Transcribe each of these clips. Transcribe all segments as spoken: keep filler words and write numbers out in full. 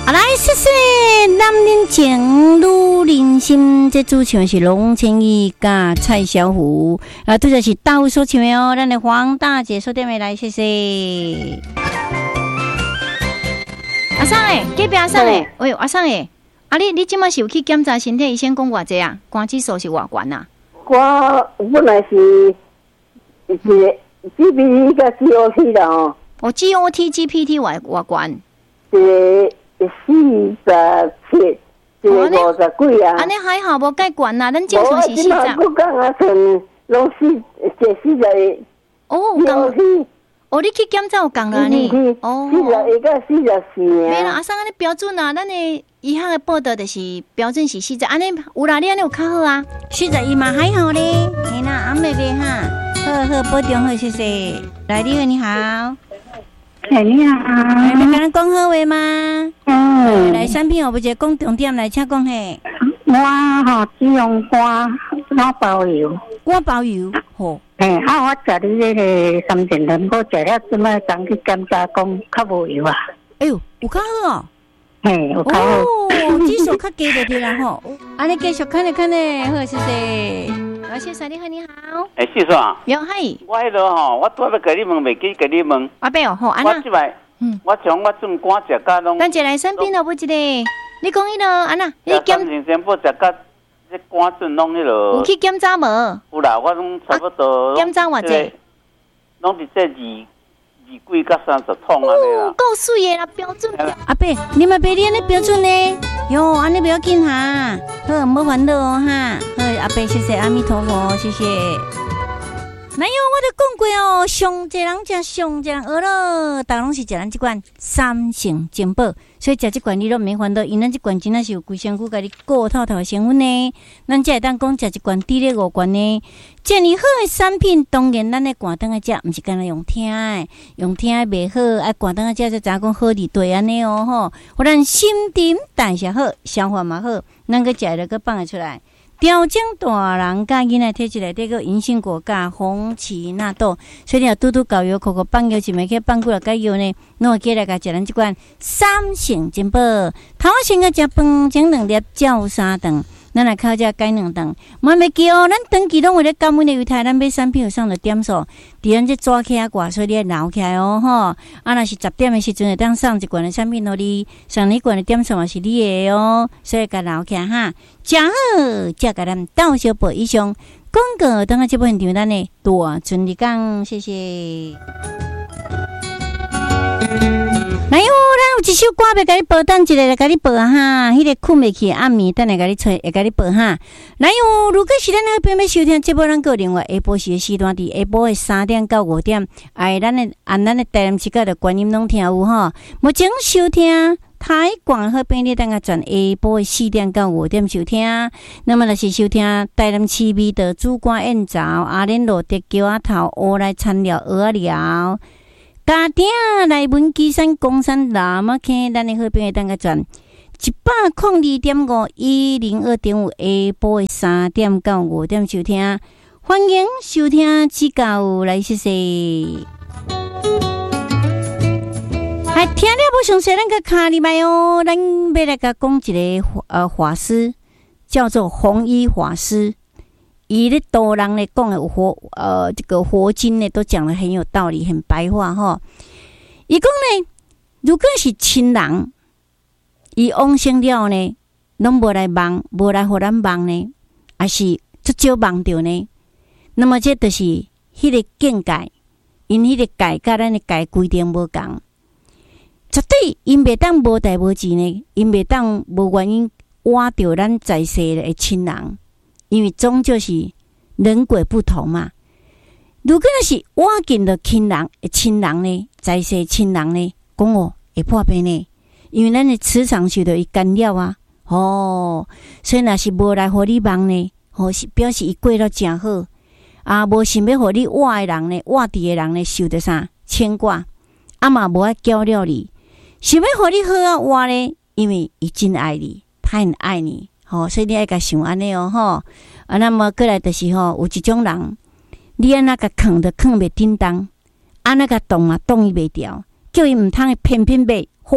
啊，来，谢谢男人情，女人心。这主唱是龙千亿加蔡小虎，啊，对的是大户所唱的哦。咱的黄大姐说点没来，谢谢。阿桑诶，隔壁阿桑诶，哎呦，阿桑诶，啊你你即马是有去检查身体？医生讲偌济啊？肝指数是偌悬啊？ 我本来是是 G P T 甲 G O T 的哦。 哦 ，G O T、G P T 偌偌悬？ 是四十七，是五十几啊。 安尼还好无介悬啊，咱正常是四十。 我讲啊，剩拢四这四十。 哦，讲。哦，你去检查有讲啦呢？哦， 四十一个四十四啊。 没啦，阿桑安尼标准啊，咱的医学的报道就是标准是四十，安尼有啦，你安尼有较好啊。四十一嘛还好咧，嘿啦，阿妹妹哈，好好保重好，谢谢。来，你好，你好。 哎，你好。 来，要跟咱讲好话吗？嗯。来，产品有无一个讲重点来，请讲嘿。 我吼只用肝肝包油。 肝包油，好。 嘿，啊，我食你迄个三全人，我食了即摆刚去检查，讲较无油啊。 哎呦，有较好哦。 嘿，有较好。 哦，指数较低就对啦吼。安尼继续看咧看咧，好，谢谢。老先生你好，你好。 哎，先生啊。 有嗨。 我迄落吼，我拄要甲你问，未记甲你问。 阿伯哦，好，安那。 我即摆，嗯，我从我种肝食甲拢。 咱一来产品咯，不一个。你讲迄落安那？你检。三先不食甲。这肝准拢迄落， 有去检查无？ 有啦，我拢差不多。 检查偌济？ 拢伫这二二几到三十桶安尼啦。 够水的啦，标准。阿伯，你嘛别安尼标准呢？哟，安尼不要紧哈，好，莫烦恼哦哈。好，阿伯，谢谢阿弥陀佛，谢谢。哪有我都讲过哦，上一个人食上一个人学咯，大拢是食咱这款三成精宝，所以食这款你都免烦恼，因咱这款真的是有规身躯甲你顾透透的成分呢。咱才会当讲食一罐低咧五罐呢，这么好的产品，当然咱咧挂灯啊食，毋是干那用听的，用听的袂好，爱挂灯啊食才知讲好伫对安尼哦吼，互咱心情代谢好，消化嘛好，咱个食了个放会出来。调整大人甲囡仔体质内底个银杏果甲红荠纳豆，所以你要拄拄搞药，口口放药，一枚去放几落解药呢？侬会记来甲食咱即款三成精宝，头先个食饭前两粒，照三顿。咱来靠这改两顿，莫袂记哦。咱长期拢为了减阮的犹太，咱买产品有上的点数，伫咱这抓起来挂，所以你要留起来哦吼。啊，若是十点的时阵，会当送一罐的产品互你，送你罐的点数嘛是你的哦，所以甲留起来哈。食好，才甲咱到小报以上广告，等下这部分场咱的大顺利讲，谢谢。来哟，咱有一首歌要甲你播，等一下来甲你播哈。迄、那个困袂去暗暝，等下甲你吹，会甲你播哈。来哟，如果是咱那边要收听节目，咱个另外下晡时的时段伫下晡的三点到五点，哎，咱的按咱的台南时间的观音拢听有吼。目前收听台广好便利，等下转下晡的四点到五点收听。那么若是收听台南市美的主管燕巢、阿莲路的桥仔头、乌来餐寮、蚵仔寮。家庭来文基山、公山、南马坑，咱的好朋友当个转一百零二点五一零二点五下晡的三点到五点收听，欢迎收听指教来谢谢。还听了不详细，咱个卡里麦哦，咱要来个讲一个呃法师，叫做弘一法师。伊咧多人咧讲的佛呃这个佛经呢，都讲得很有道理，很白话哈。伊讲呢，如果是亲人，伊往生了呢，拢无来梦，无来互咱梦呢，还是足少梦着呢？那么这就是迄个境界，因迄个界甲咱的界规定无共，绝对因袂当无代无志呢，因袂当无原因挖着咱在世的亲人。因为终究是人鬼不同嘛。如果是挖紧的亲人、亲人呢，在世亲人呢，讲哦会破病呢，因为咱的磁场受到伊干扰啊。哦，所以若是无来互你梦呢，哦是表示伊过得真好啊，无想要互你挖的人呢，挖伫的人呢，受着啥牵挂，啊嘛无爱交了你，想要互你好啊挖呢，因为伊真爱你，他很爱你。吼、哦，所以你爱甲想安尼哦，吼啊，那么过来就是吼，有一种人，你安那甲扛着扛袂叮当，安那甲动啊动伊袂掉，叫伊毋通偏偏袂，吼，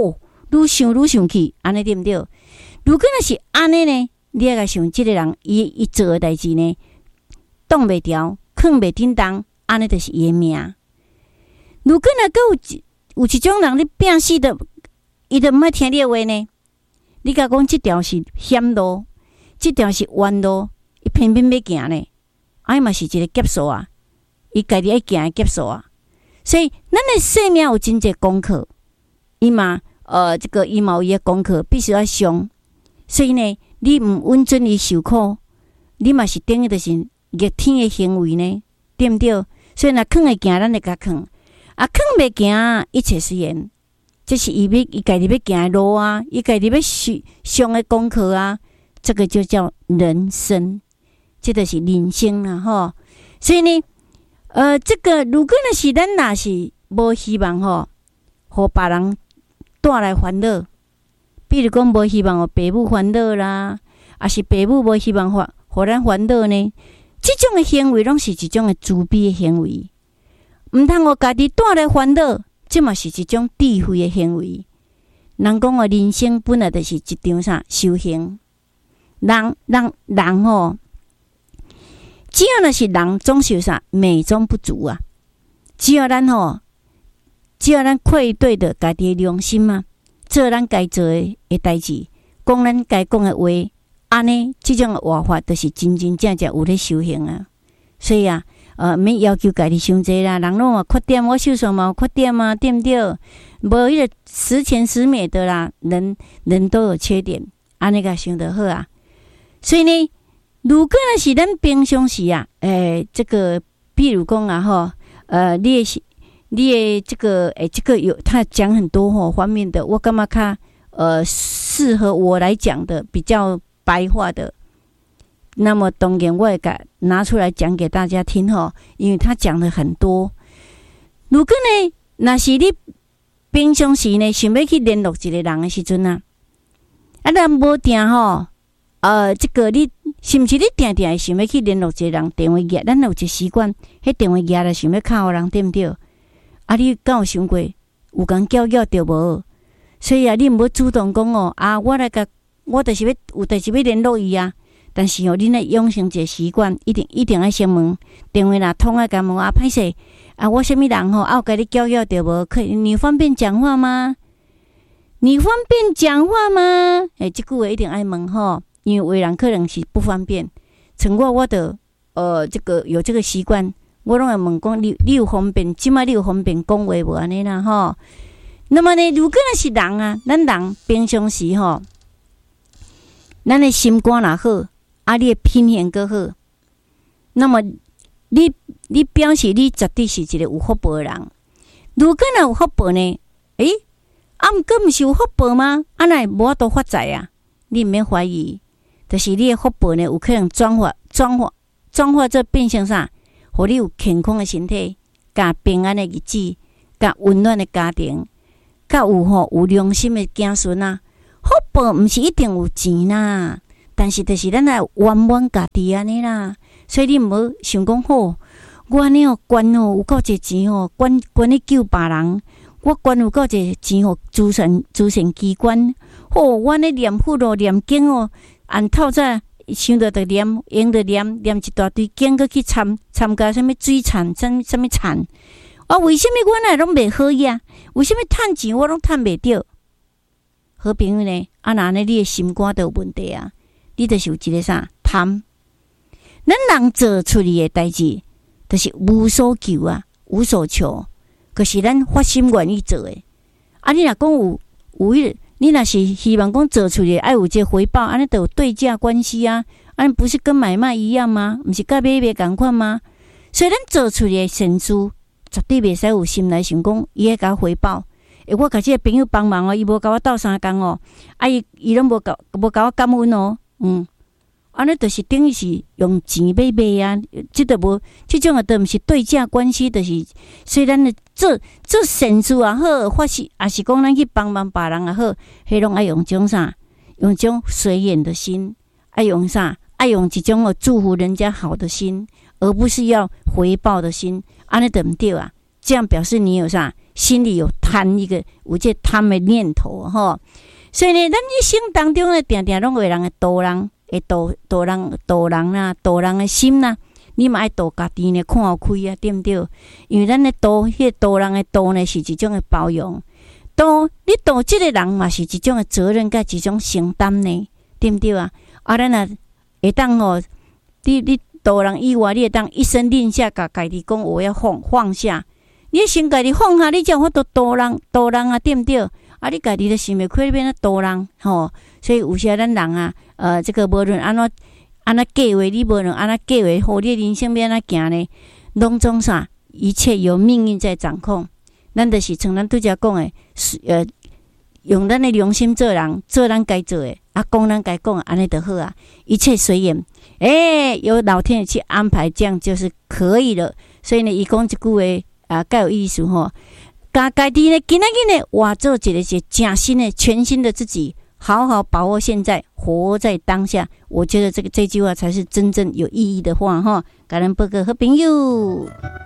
愈想愈生气，安尼对毋对？如果若是安尼呢，你要甲想，即个人伊伊做诶代志呢，挡袂牢，囥袂叮当，安尼就是伊诶命。如果若佫有一有一种人，你拼死的，伊都毋爱听你诶话呢，你甲讲即条是险路，即条是弯路，伊偏偏要行呢，安尼嘛是一个劫数啊，伊家己爱行诶劫数啊。所以，咱诶生命有真济功课，伊嘛，呃，这个伊嘛有伊诶功课，必须要上。所以呢，你毋允准伊受苦，你嘛是等于就是逆天诶行为呢，对毋对？所以若囥会行，咱就甲囥；啊，囥袂行，一切是缘。这是伊要伊家己要行诶路啊，伊家己要上上诶功课啊，这个就叫人生，这就是人生啦，吼。所以呢。呃，这个如果若是咱若是无希望吼，互别人带来烦恼，比如讲无希望互爸母烦恼啦，啊是爸母无希望互互咱烦恼呢，即种诶行为拢是一种诶自卑诶行为，毋通互家己带来烦恼，即嘛是一种智慧诶行为。人讲诶，人生本来就是一场啥修行，人人人吼。只要若是人，总是有啥美中不足啊。只要咱吼，只要咱愧对着家己的良心嘛，做咱该做的代志，讲咱该讲的话，安尼即种活法，就是真真正正有咧修行啊。所以啊，呃，免要求家己伤济啦，人拢有缺点，我受伤嘛有缺点啊，对毋对？无迄个十全十美的啦，人人都有缺点，安尼个想得好啊。所以呢。如果若是咱平常时啊，诶、欸，这个，比如讲啊，吼，呃，你的你的这个，诶、欸，这个有他讲很多吼方面的，我感觉较呃适合我来讲的，比较白话的。那么当然我也敢拿出来讲给大家听吼，因为他讲的很多。如果呢，若是你平常时呢想要去联络一个人的时阵啊，啊，咱无定吼，呃，这个你。是毋是你定定想要去联络一个人电话页？咱有一习惯，迄电话页咧想要敲互人，对毋对？啊，你敢有想过有共搅搅着无？所以啊，你毋要主动讲哦，啊，我来甲我就是要有代志要联络伊啊。但是哦，恁来养成一个习惯，一定一定要先问电话啦，通啊，甲问啊，歹势啊，我什么人吼？啊，有甲你搅搅着无？可以，你方便讲话吗？你方便讲话吗？诶，即句话一定爱问吼。因为为人可能是不方便，像我我的呃这个有这个习惯，我拢会问讲你你有方便，即摆你有方便讲话无安尼啦吼。那么呢，如果若是人啊，咱人平常时吼，咱的心肝若好，啊，你的品行阁好，那么你你表示你绝对是一个有福报的人。如果若有福报呢，诶、欸，啊，毋过毋是有福报吗？啊，那无法度发财啊，你毋免怀疑。就是你的福报呢，有可能转化、转化、转化做变成啥？互你有健康的身体，甲平安的日子，甲温暖的家庭，甲有吼有良心的子孙啊。福报毋是一定有钱啦，但是就是咱来圆满家己安尼啦。所以你毋好想讲吼，我安尼哦，捐哦有够济钱哦，捐捐去救别人，我捐有够济钱哦，慈善慈善机关，吼，我咧念佛哦，念经哦。按透早想到着念，用着念，念一大堆经，搁去参参加什么水产，什么什么产。啊，为什么我那拢袂好呀？为什么趁钱我拢趁袂着？好朋友呢？啊，那呢你的心肝都有问题啊！你就是有一个啥贪？咱人做出嚟的代志，就是无所求啊，无所求，可是咱发心愿意做的。啊，你若讲有有迄个。你若是希望讲做出来爱有这回报，安尼都有对价关系啊，安尼不是跟买卖一样吗？不是甲买卖同款吗？所以咱做出来的善事，绝对袂使有心来想讲伊会甲回报。诶，我甲这个朋友帮忙哦，伊无甲我斗相共哦，啊伊伊拢无甲无甲我感恩哦，嗯，安尼就是等于是用钱买卖啊，即都无，即种啊都毋是对价关系，就是虽然呢做做善事也好，或是也是讲咱去帮忙别人也好，迄拢爱用种啥，用种随缘的心，爱用啥，爱用一种哦祝福人家好的心，而不是要回报的心，安尼对毋对啊？这样表示你有啥心里有贪一个有这贪的念头吼。所以呢，咱一生当中呢，定定拢有人会度人，会度度人度人啦，度人的心啦。你嘛爱度家己呢，看开啊，对不对？因为咱咧度，迄个度人的度呢，是一种的包容。度你度这个人嘛，是一种的责任，甲一种承担呢，对不对啊？啊，咱啊会当吼，你你度人以外，你会当一声令下，甲家己讲我要放放下。你先家己放下，你才有法度度人度人啊，对不对？啊，你家己都想袂开，你变啊度人吼。所以有时咱人啊，呃，这个无论安怎。安那计划，你无能安那计划好，你人生要安怎行呢？拢总啥？一切由命运在掌控。咱就是像咱拄则讲的，呃，用咱的良心做人，做咱该做的，啊，讲咱该讲的，安尼就好啊。一切随缘，诶、欸，由老天爷去安排，这样就是可以了。所以呢，伊讲一句话啊，介有意思吼。家家己呢，今仔日呢，活做一个是正新的、全新的自己。好好把握现在，活在当下。我觉得这个这句话才是真正有意义的话哈。感恩报告好朋友，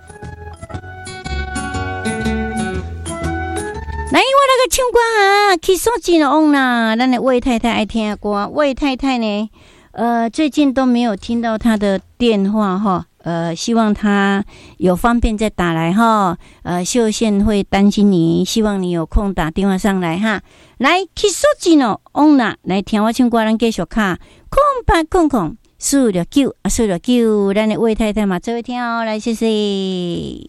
来，我那个唱歌哈，去手机了 on 啦。咱的魏太太爱听的歌，魏太太呢，呃，最近都没有听到她的电话哈。呃，希望他有方便再打来哈。呃，秀宪会担心你，希望你有空打电话上来哈。来，去手机呢 on 啦，来听我唱歌，咱继续卡空八空空四六九啊，四六九，咱的魏太太嘛，这位听哦，来谢谢。